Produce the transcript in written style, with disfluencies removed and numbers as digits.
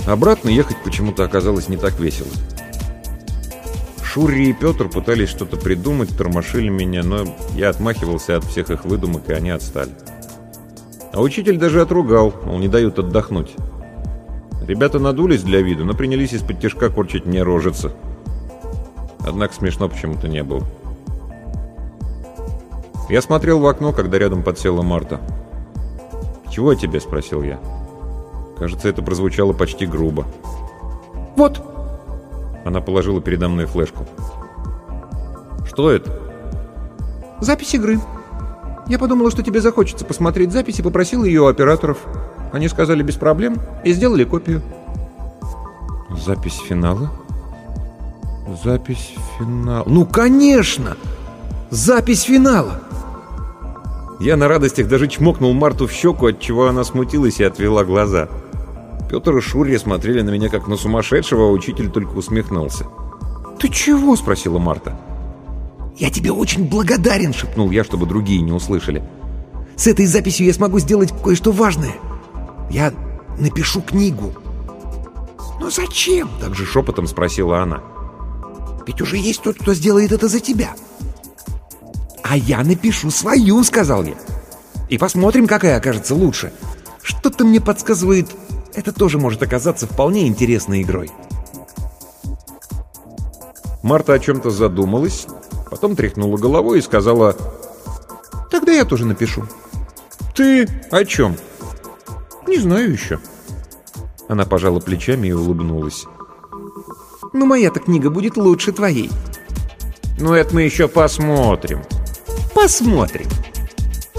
Обратно ехать почему-то оказалось не так весело. Шурри и Петр пытались что-то придумать, тормошили меня, но я отмахивался от всех их выдумок, и они отстали. А учитель даже отругал, мол, не дают отдохнуть. Ребята надулись для виду, но принялись из-под тишка корчить мне рожицы. Однако смешно почему-то не было. Я смотрел в окно, когда рядом подсела Марта. «Чего тебе?» — спросил я. Кажется, это прозвучало почти грубо. «Вот!» Она положила передо мной флешку. «Что это?» «Запись игры. Я подумала, что тебе захочется посмотреть запись, и попросила ее у операторов. Они сказали без проблем и сделали копию». «Запись финала?» «Запись финала...» «Ну, конечно! Запись финала!» Я на радостях даже чмокнул Марту в щеку, отчего она смутилась и отвела глаза. Петр и Шурри смотрели на меня как на сумасшедшего, а учитель только усмехнулся. «Ты чего?» — спросила Марта. «Я тебе очень благодарен», — шепнул я, чтобы другие не услышали. «С этой записью я смогу сделать кое-что важное. Я напишу книгу». «Но зачем?» — также шепотом спросила она. «Ведь уже есть тот, кто сделает это за тебя». «А я напишу свою», — сказал я. «И посмотрим, какая окажется лучше. Что-то мне подсказывает, это тоже может оказаться вполне интересной игрой». Марта о чем-то задумалась, потом тряхнула головой и сказала: «Тогда я тоже напишу». «Ты о чем?» «Не знаю еще». Она пожала плечами и улыбнулась. «Ну, моя-то книга будет лучше твоей». «Ну, это мы еще посмотрим». «Посмотрим».